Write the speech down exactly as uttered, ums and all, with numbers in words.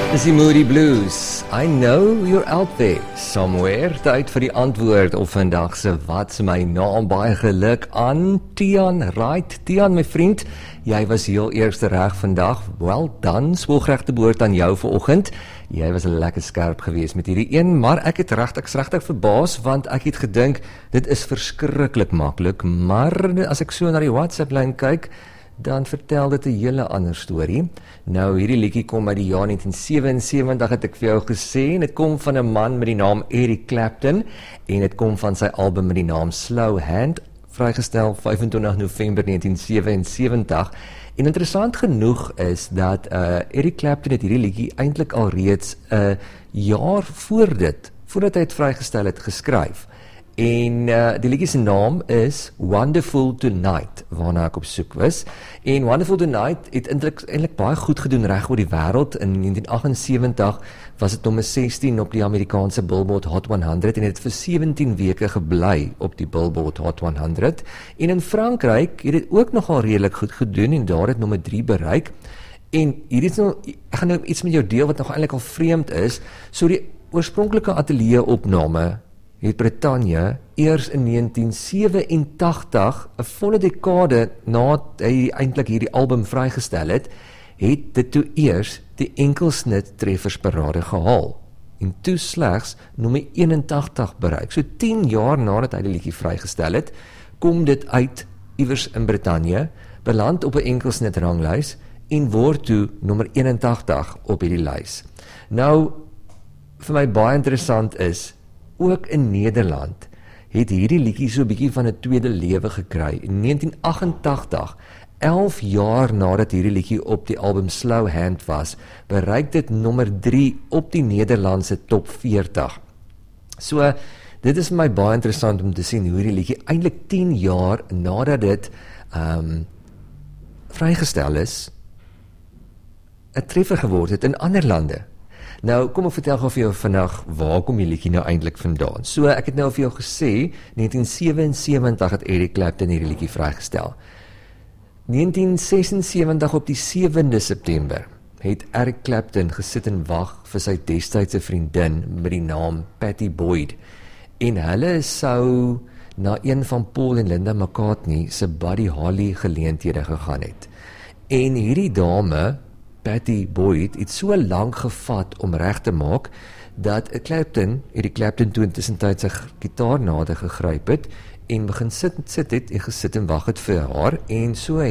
Dis die Moody Blues. I know you're out there somewhere. Tyd vir die antwoord op vandag se wat's my naam. Baie geluk aan Tian. Right, Tian my vriend, jy was heel eerste reg vandag. Well done, spoegregte boord aan jou vanoggend. Jy was lekker skerp geweest met hierdie een, maar ek het regtig ek's regtig verbaas want ek het gedink dit is verskriklik maklik, maar as ek so na die WhatsApp lyn kyk, dan vertel dit 'n hele ander storie. Nou, hierdie liedjie kom uit die jaar negentien sewensewentig, het ek vir jou gesê, en dit kom van 'n man met die naam Eric Clapton, en dit kom van sy album met die naam Slow Hand, vrygestel vyfentwintig November negentien sewensewentig, en interessant genoeg is dat uh, Eric Clapton het hierdie liedjie eintlik al reeds 'n uh, jaar voor dit, voordat hy het vrygestel het, geskryf. En uh, die liedjie se naam is Wonderful Tonight, waarna ek op soek was. En Wonderful Tonight het eintlik eintlik baie goed gedoen reg oor die wêreld. In negentien agtensewentig was dit nommer sestien op die Amerikaanse Billboard Hot honderd en het vir sewentien weke gebly op die Billboard Hot honderd. En in Frankryk het dit ook nogal redelik goed gedoen en daar het nommer drie bereik. En hier is nou, ek gaan nou iets met jou deel wat nog eintlik al vreemd is. So die oorspronklike ateljee opname het Brittanje eers in negentien sewenentagtig, 'n volle dekade nadat hy eintlik hierdie album vrygestel het, het dit toe eers die enkelsnit treffersparade gehaal. En toe slegs nommer eenentagtig bereik. So tien jaar nadat hy die liedjie vrygestel het, kom dit uit iewers in Brittanje, beland op 'n enkelsnit ranglys en word toe nommer eenentagtig op hierdie lys. Nou, vir my baie interessant is, ook in Nederland het hierdie liedjie so 'n bietjie van 'n tweede lewe gekry. In negentien agentagtig, elf jaar nadat hierdie liedjie op die album Slow Hand was, bereik dit nommer drie op die Nederlandse top veertig. So, dit is vir my baie interessant om te sien hoe hierdie liedjie eintlik tien jaar nadat dit um, vrygestel is, 'n treffer geword het in ander lande. Nou, kom ek vertel gou vir jou vandag, waar kom die liedjie nou eintlik vandaan? So, ek het nou vir jou gesê, negentien sewensewentig het Eric Clapton hierdie liedjie vrygestel. negentien sesensewentig op die sewende September het Eric Clapton gesit en wag vir sy destydse vriendin met die naam Patty Boyd. En hulle sou na een van Paul en Linda McCartney se Buddy Holly geleenthede gegaan het. En hierdie dame, Patty Boyd, het so lank gevat om reg te maak, dat Clapton, Eric Clapton toe intussentyd sy gitaar nader gegryp het, en begin sit, sit het, en gesit en wag het vir haar, en so